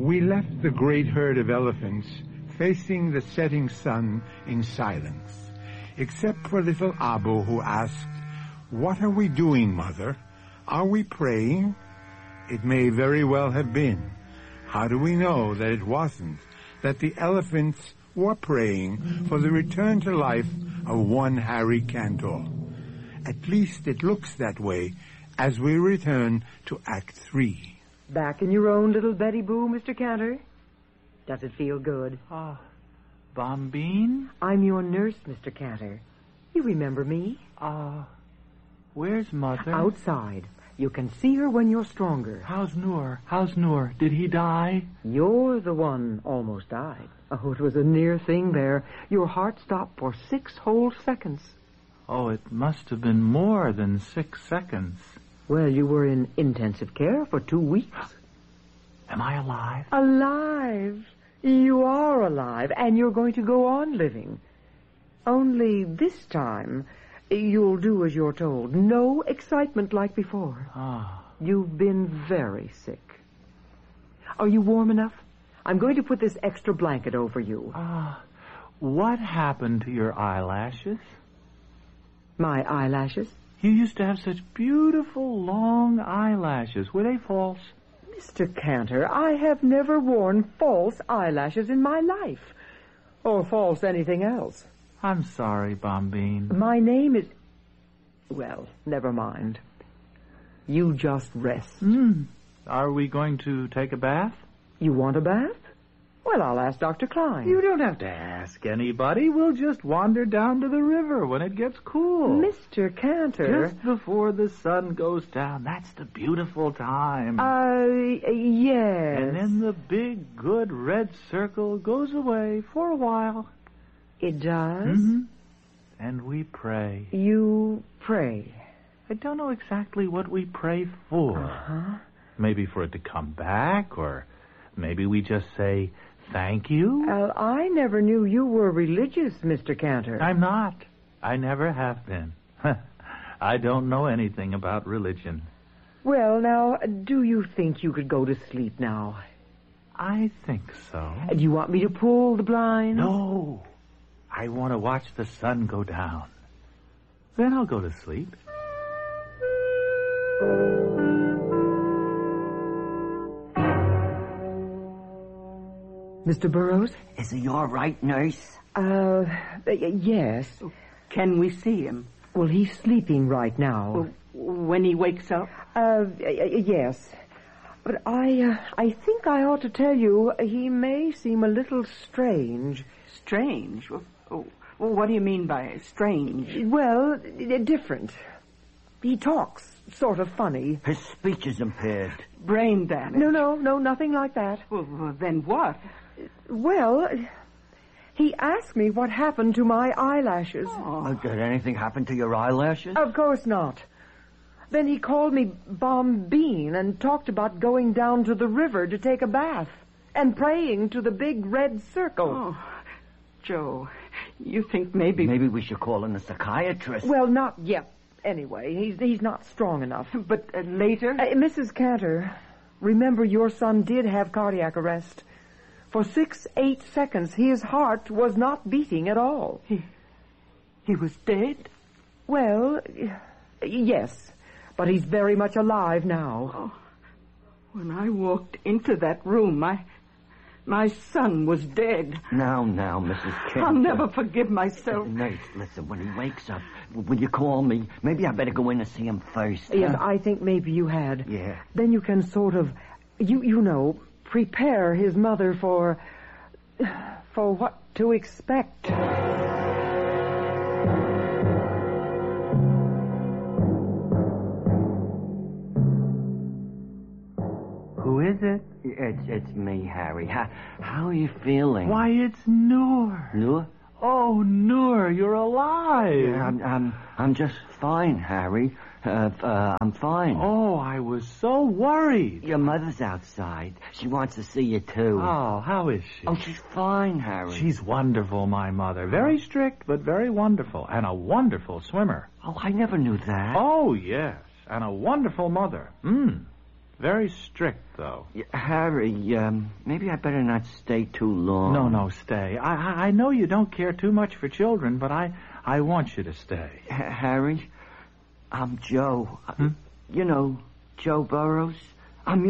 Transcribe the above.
We left the great herd of elephants facing the setting sun in silence, except for little Abu, who asked, "What are we doing, Mother? Are we praying?" It may very well have been. How do we know that it wasn't, that the elephants were praying for the return to life of one Harry Cantor? At least it looks that way as we return to Act 3. Back in your own little Betty Boo, Mr. Cantor? Does it feel good? Bombine? I'm your nurse, Mr. Cantor. You remember me? Where's Mother? Outside. You can see her when you're stronger. How's Noor? Did he die? You're the one almost died. Oh, it was a near thing there. Your heart stopped for 6 whole seconds. Oh, it must have been more than 6 seconds. Well, you were in intensive care for 2 weeks. Am I alive? Alive? You are alive, and you're going to go on living. Only this time, you'll do as you're told. No excitement like before. You've been very sick. Are you warm enough? I'm going to put this extra blanket over you. What happened to your eyelashes? My eyelashes? You used to have such beautiful, long eyelashes. Were they false? Mr. Cantor, I have never worn false eyelashes in my life. Or false anything else. I'm sorry, Bombine. My name is... Well, never mind. You just rest. Are we going to take a bath? You want a bath? Well, I'll ask Dr. Klein. You don't have to ask anybody. We'll just wander down to the river when it gets cool. Mr. Cantor... Just before the sun goes down. That's the beautiful time. Yes. And then the big, good red circle goes away for a while. It does? Mm-hmm. And we pray. You pray? I don't know exactly what we pray for. Maybe for it to come back, or maybe we just say... Thank you? Well, I never knew you were religious, Mr. Cantor. I'm not. I never have been. I don't know anything about religion. Well, now, do you think you could go to sleep now? I think so. Do you want me to pull the blinds? No. I want to watch the sun go down. Then I'll go to sleep. Mr. Burroughs? Is he all right, nurse? Yes. Can we see him? Well, he's sleeping right now. When he wakes up? Yes. But I think I ought to tell you he may seem a little strange. Strange? What do you mean by strange? Well, different. He talks sort of funny. His speech is impaired. Brain damage? No, nothing like that. Well, then what? Well, he asked me what happened to my eyelashes. Did anything happen to your eyelashes? Of course not. Then he called me Bombine and talked about going down to the river to take a bath and praying to the big red circle. Oh, Joe, you think maybe... Maybe we should call in a psychiatrist. Well, not yet. Anyway, he's not strong enough. But later? Mrs. Cantor, remember your son did have cardiac arrest. For 6-8 seconds, his heart was not beating at all. He was dead? Well, yes, but he's very much alive now. Oh, when I walked into that room, my son was dead. Now, Mrs. Kent. I'll never forgive myself. Nurse, listen, when he wakes up, will you call me? Maybe I better go in and see him first. Yes, I think maybe you had. Yeah. Then you can sort of, you know, prepare his mother for what to expect. Who is it? It's me, Harry. How are you feeling? Why, it's Noor. Noor? Oh, Noor, you're alive. Yeah, I'm just fine, Harry. I'm fine. Oh, I was so worried. Your mother's outside. She wants to see you, too. Oh, how is she? Oh, she's fine, Harry. She's wonderful, my mother. Very strict, but very wonderful. And a wonderful swimmer. Oh, I never knew that. Oh, yes. And a wonderful mother. Very strict, though. Harry, maybe I better not stay too long. No, stay. I know you don't care too much for children, but I want you to stay. Harry, I'm Joe. You know, Joe Burrows.